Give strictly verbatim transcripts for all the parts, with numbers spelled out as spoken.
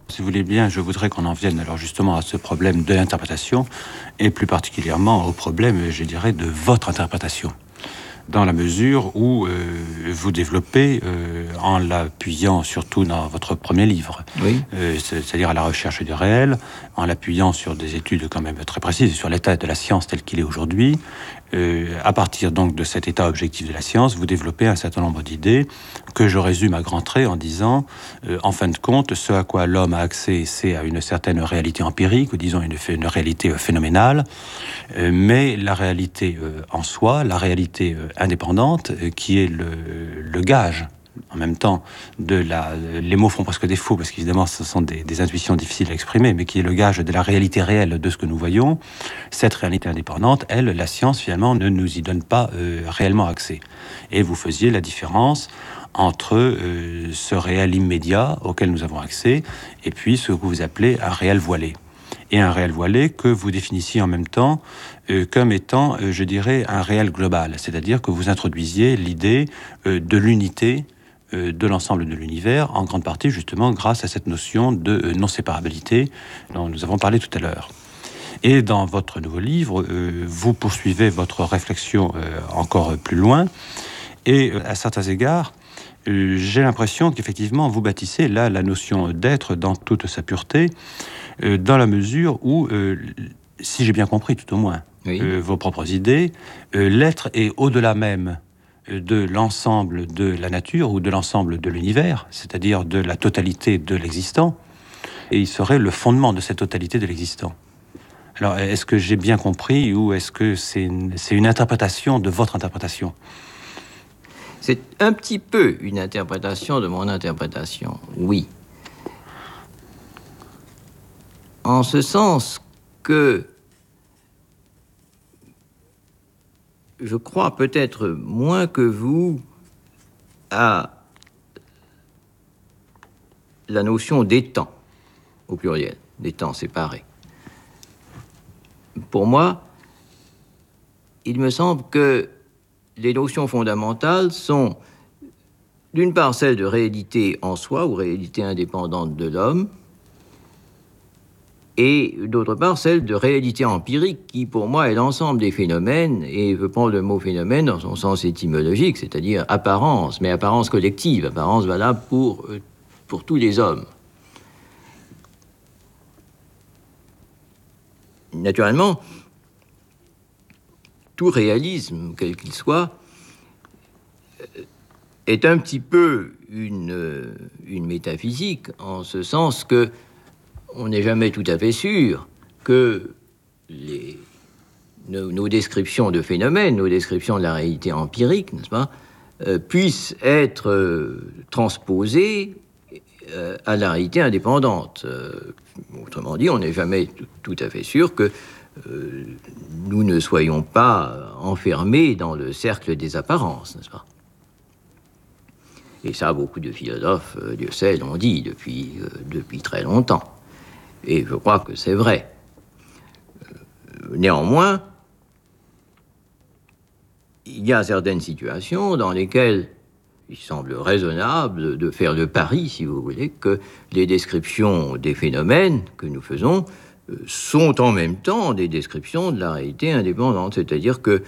Si vous voulez bien, je voudrais qu'on en vienne alors justement à ce problème de l'interprétation, et plus particulièrement au problème, je dirais, de votre interprétation. Dans la mesure où euh, vous développez, euh, en l'appuyant surtout dans votre premier livre, oui. euh, c'est-à-dire à la recherche du réel, en l'appuyant sur des études quand même très précises, sur l'état de la science tel qu'il est aujourd'hui, euh, à partir donc de cet état objectif de la science, vous développez un certain nombre d'idées que je résume à grands traits en disant, euh, en fin de compte, ce à quoi l'homme a accès, c'est à une certaine réalité empirique, ou disons une, une réalité euh, phénoménale, euh, mais la réalité euh, en soi, la réalité euh, indépendante, euh, qui est le, le gage, en même temps, de la... Les mots font presque défaut, parce qu'évidemment, ce sont des, des intuitions difficiles à exprimer, mais qui est le gage de la réalité réelle de ce que nous voyons. Cette réalité indépendante, elle, la science, finalement, ne nous y donne pas euh, réellement accès. Et vous faisiez la différence entre euh, ce réel immédiat auquel nous avons accès, et puis ce que vous appelez un réel voilé. Et un réel voilé que vous définissiez en même temps euh, comme étant, euh, je dirais, un réel global. C'est-à-dire que vous introduisiez l'idée euh, de l'unité euh, de l'ensemble de l'univers, en grande partie justement grâce à cette notion de euh, non-séparabilité dont nous avons parlé tout à l'heure. Et dans votre nouveau livre, euh, vous poursuivez votre réflexion euh, encore plus loin, et euh, à certains égards, euh, j'ai l'impression qu'effectivement vous bâtissez là la notion d'être dans toute sa pureté, Euh, dans la mesure où, euh, si j'ai bien compris tout au moins, Oui. euh, vos propres idées, euh, l'être est au-delà même de l'ensemble de la nature ou de l'ensemble de l'univers, c'est-à-dire de la totalité de l'existant, et il serait le fondement de cette totalité de l'existant. Alors, est-ce que j'ai bien compris, ou est-ce que c'est une, c'est une interprétation de votre interprétation ? C'est un petit peu une interprétation de mon interprétation, oui. En ce sens que je crois peut-être moins que vous à la notion des temps, au pluriel, des temps séparés. Pour moi, il me semble que les notions fondamentales sont, d'une part, celle de réalité en soi, ou réalité indépendante de l'homme, et d'autre part, celle de réalité empirique, qui pour moi est l'ensemble des phénomènes, et je prends le mot phénomène dans son sens étymologique, c'est-à-dire apparence, mais apparence collective, apparence valable pour, pour tous les hommes. Naturellement, tout réalisme, quel qu'il soit, est un petit peu une, une métaphysique, en ce sens que on n'est jamais tout à fait sûr que les, nos, nos descriptions de phénomènes, nos descriptions de la réalité empirique, n'est-ce pas, euh, puissent être euh, transposées euh, à la réalité indépendante. Euh, autrement dit, on n'est jamais tout, tout à fait sûr que euh, nous ne soyons pas enfermés dans le cercle des apparences, n'est-ce pas? Et ça, beaucoup de philosophes, euh, Dieu sait, l'ont dit depuis, euh, depuis très longtemps. Et je crois que c'est vrai. Euh, néanmoins, il y a certaines situations dans lesquelles il semble raisonnable de faire le pari, si vous voulez, que les descriptions des phénomènes que nous faisons euh, sont en même temps des descriptions de la réalité indépendante. C'est-à-dire que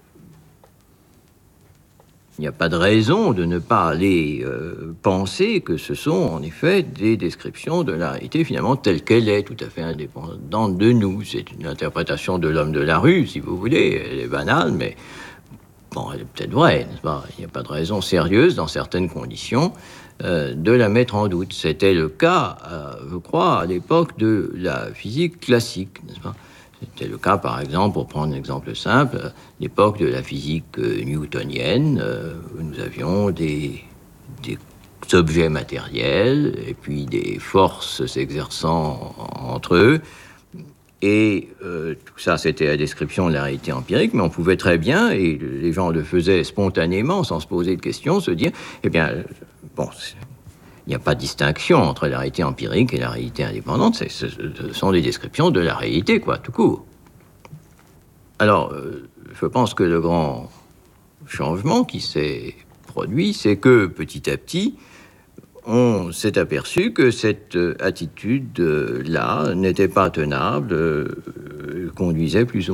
il n'y a pas de raison de ne pas aller euh, penser que ce sont en effet des descriptions de la réalité finalement telle qu'elle est, tout à fait indépendante de nous. C'est une interprétation de l'homme de la rue, si vous voulez. Elle est banale, mais bon, elle est peut-être vraie, n'est-ce pas? Il n'y a pas de raison sérieuse, dans certaines conditions, euh, de la mettre en doute. C'était le cas, euh, je crois, à l'époque de la physique classique, n'est-ce pas? C'était le cas, par exemple, pour prendre un exemple simple, l'époque de la physique euh, newtonienne, euh, où nous avions des, des objets matériels et puis des forces s'exerçant entre eux. Et euh, tout ça, c'était la description de la réalité empirique, mais on pouvait très bien, et les gens le faisaient spontanément, sans se poser de questions, se dire, eh bien, bon, il n'y a pas de distinction entre la réalité empirique et la réalité indépendante, c'est, ce, ce sont des descriptions de la réalité, quoi, tout court. Alors, euh, je pense que le grand changement qui s'est produit, c'est que, petit à petit, on s'est aperçu que cette attitude-là n'était pas tenable, euh, conduisait plus ou